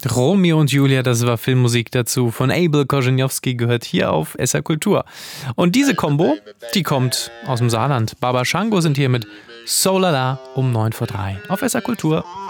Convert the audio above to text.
Romeo und Julia, das war Filmmusik dazu von Abel Korzeniowski, gehört hier auf SR Kultur. Und diese Kombo, die kommt aus dem Saarland. Baba Shango sind hier mit So La La um 9 vor 3 auf SR Kultur.